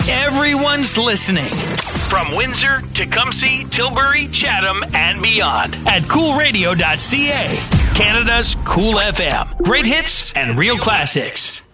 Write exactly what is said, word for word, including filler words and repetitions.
Everyone's listening. From Windsor, Tecumseh, Tilbury, Chatham, and beyond at cool radio dot c a. Canada's Cool F M. Great hits and real classics.